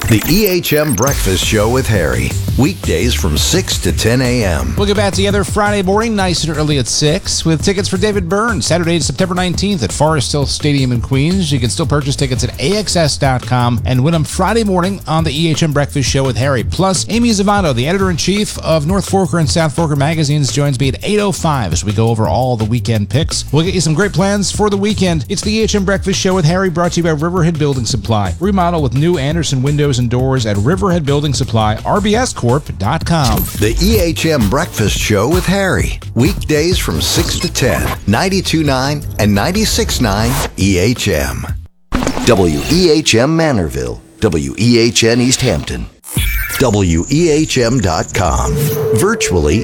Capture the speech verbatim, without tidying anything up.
The E H M Breakfast Show with Harry. Weekdays from six to ten a.m. We'll get back together Friday morning, nice and early at six, with tickets for David Byrne, Saturday, September nineteenth at Forest Hill Stadium in Queens. You can still purchase tickets at A X S dot com and win them Friday morning on the E H M Breakfast Show with Harry. Plus, Amy Zavato, the editor-in-chief of North Forker and South Forker magazines, joins me at eight oh five as we go over all the weekend picks. We'll get you some great plans for the weekend. It's the E H M Breakfast Show with Harry, brought to you by Riverhead Building Supply. Remodel with new Anderson windows and doors at Riverhead Building Supply, R B S corp dot com. The E H M Breakfast Show with Harry. Weekdays from six to ten. ninety-two point nine and ninety-six point nine E H M. W E H M Manorville. W E H N East Hampton. W E H M dot com. Virtually